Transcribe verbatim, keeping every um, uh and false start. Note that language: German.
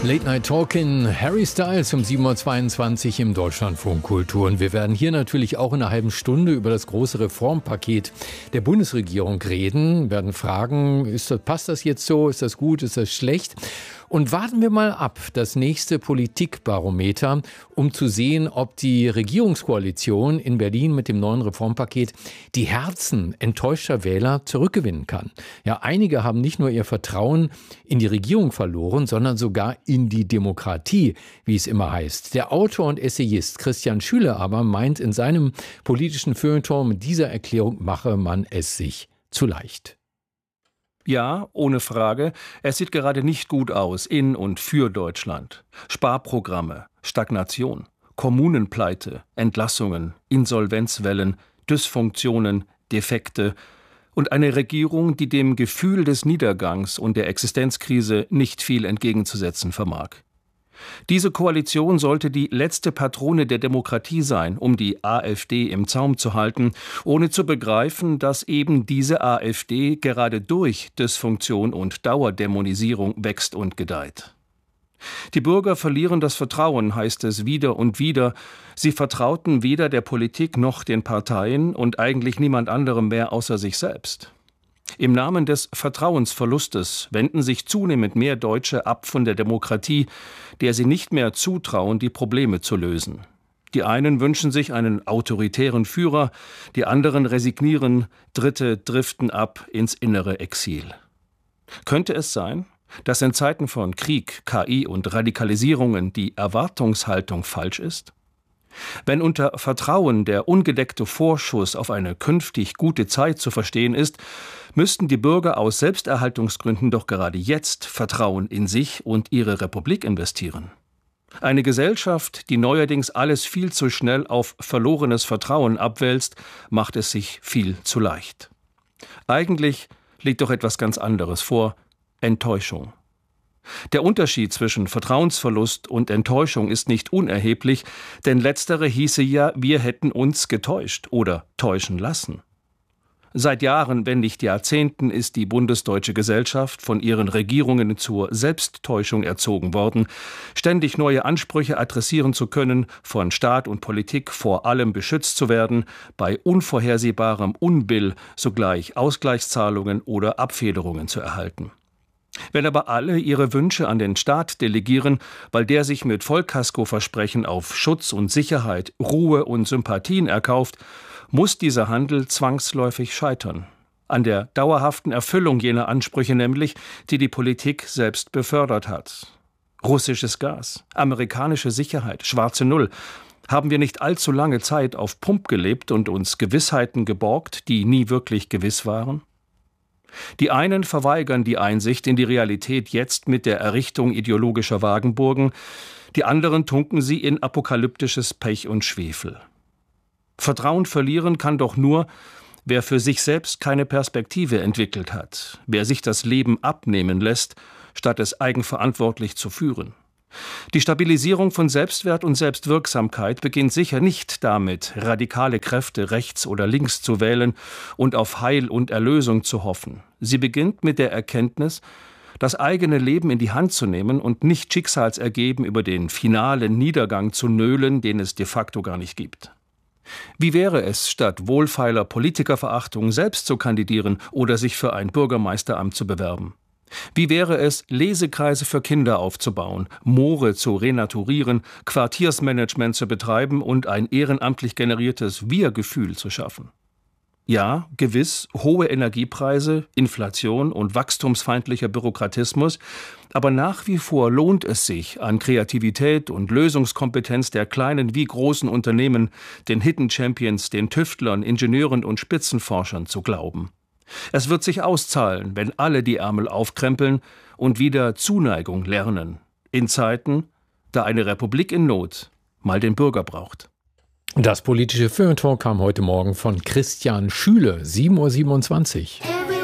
Late Night Talking, Harry Styles um sieben Uhr zweiundzwanzig im Deutschlandfunk Kultur. Und wir werden hier natürlich auch in einer halben Stunde über das große Reformpaket der Bundesregierung reden, werden fragen, ist das, passt das jetzt so, ist das gut, ist das schlecht? Und warten wir mal ab, das nächste Politikbarometer, um zu sehen, ob die Regierungskoalition in Berlin mit dem neuen Reformpaket die Herzen enttäuschter Wähler zurückgewinnen kann. Ja, einige haben nicht nur ihr Vertrauen in die Regierung verloren, sondern sogar in die Demokratie, wie es immer heißt. Der Autor und Essayist Christian Schüler aber meint in seinem politischen Feuilleton, mit dieser Erklärung mache man es sich zu leicht. Ja, ohne Frage, es sieht gerade nicht gut aus in und für Deutschland. Sparprogramme, Stagnation, Kommunenpleite, Entlassungen, Insolvenzwellen, Dysfunktionen, Defekte und eine Regierung, die dem Gefühl des Niedergangs und der Existenzkrise nicht viel entgegenzusetzen vermag. Diese Koalition sollte die letzte Patrone der Demokratie sein, um die AfD im Zaum zu halten, ohne zu begreifen, dass eben diese AfD gerade durch Dysfunktion und Dauerdämonisierung wächst und gedeiht. Die Bürger verlieren das Vertrauen, heißt es wieder und wieder. Sie vertrauten weder der Politik noch den Parteien und eigentlich niemand anderem mehr außer sich selbst. Im Namen des Vertrauensverlustes wenden sich zunehmend mehr Deutsche ab von der Demokratie, der sie nicht mehr zutrauen, die Probleme zu lösen. Die einen wünschen sich einen autoritären Führer, die anderen resignieren, Dritte driften ab ins innere Exil. Könnte es sein, dass in Zeiten von Krieg, K I und Radikalisierungen die Erwartungshaltung falsch ist? Wenn unter Vertrauen der ungedeckte Vorschuss auf eine künftig gute Zeit zu verstehen ist, müssten die Bürger aus Selbsterhaltungsgründen doch gerade jetzt Vertrauen in sich und ihre Republik investieren. Eine Gesellschaft, die neuerdings alles viel zu schnell auf verlorenes Vertrauen abwälzt, macht es sich viel zu leicht. Eigentlich liegt doch etwas ganz anderes vor: Enttäuschung. Der Unterschied zwischen Vertrauensverlust und Enttäuschung ist nicht unerheblich, denn letztere hieße ja, wir hätten uns getäuscht oder täuschen lassen. Seit Jahren, wenn nicht Jahrzehnten, ist die bundesdeutsche Gesellschaft von ihren Regierungen zur Selbsttäuschung erzogen worden, ständig neue Ansprüche adressieren zu können, von Staat und Politik vor allem beschützt zu werden, bei unvorhersehbarem Unbill sogleich Ausgleichszahlungen oder Abfederungen zu erhalten. Wenn aber alle ihre Wünsche an den Staat delegieren, weil der sich mit Vollkaskoversprechen auf Schutz und Sicherheit, Ruhe und Sympathien erkauft, muss dieser Handel zwangsläufig scheitern. An der dauerhaften Erfüllung jener Ansprüche nämlich, die die Politik selbst befördert hat. Russisches Gas, amerikanische Sicherheit, schwarze Null. Haben wir nicht allzu lange Zeit auf Pump gelebt und uns Gewissheiten geborgt, die nie wirklich gewiss waren? Die einen verweigern die Einsicht in die Realität jetzt mit der Errichtung ideologischer Wagenburgen, die anderen tunken sie in apokalyptisches Pech und Schwefel. Vertrauen verlieren kann doch nur, wer für sich selbst keine Perspektive entwickelt hat, wer sich das Leben abnehmen lässt, statt es eigenverantwortlich zu führen. Die Stabilisierung von Selbstwert und Selbstwirksamkeit beginnt sicher nicht damit, radikale Kräfte rechts oder links zu wählen und auf Heil und Erlösung zu hoffen. Sie beginnt mit der Erkenntnis, das eigene Leben in die Hand zu nehmen und nicht schicksalsergeben über den finalen Niedergang zu nölen, den es de facto gar nicht gibt. Wie wäre es, statt wohlfeiler Politikerverachtung selbst zu kandidieren oder sich für ein Bürgermeisteramt zu bewerben? Wie wäre es, Lesekreise für Kinder aufzubauen, Moore zu renaturieren, Quartiersmanagement zu betreiben und ein ehrenamtlich generiertes Wir-Gefühl zu schaffen? Ja, gewiss, hohe Energiepreise, Inflation und wachstumsfeindlicher Bürokratismus, aber nach wie vor lohnt es sich, an Kreativität und Lösungskompetenz der kleinen wie großen Unternehmen, den Hidden Champions, den Tüftlern, Ingenieuren und Spitzenforschern zu glauben. Es wird sich auszahlen, wenn alle die Ärmel aufkrempeln und wieder Zuneigung lernen, in Zeiten, da eine Republik in Not mal den Bürger braucht. Das politische Feuilleton kam heute Morgen von Christian Schüler, sieben Uhr siebenundzwanzig.